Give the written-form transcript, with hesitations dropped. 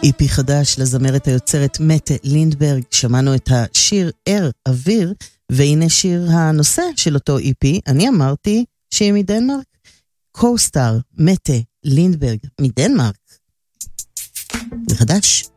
איפי חדש לזמרת היוצרת מטה לינדברג, שמענו את השיר ער אוויר, והנה שיר הנושא של אותו איפי, אני אמרתי שהיא מדנמרק, קוסטאר מטה לינדברג מדנמרק. זה חדש.